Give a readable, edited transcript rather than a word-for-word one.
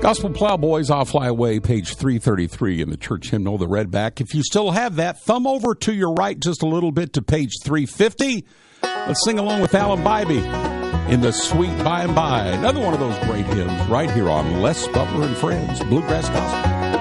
Gospel Plowboys, I'll Fly Away, page 333 in the church hymnal, the redback. If you still have that, thumb over to your right just a little bit to page 350. Let's sing along with Alan Bybee in the Sweet By and By. Another one of those great hymns right here on Les Butler and Friends, Bluegrass Gospel.